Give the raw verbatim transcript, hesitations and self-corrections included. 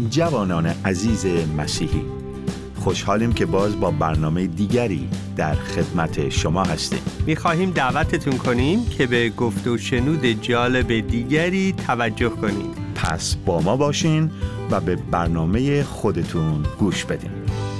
جوانان عزیز مسیحی، خوشحالیم که باز با برنامه دیگری در خدمت شما هستیم. می‌خواهیم دعوتتون کنیم که به گفت و شنود جالب دیگری توجه کنیم. پس با ما باشین و به برنامه خودتون گوش بدین.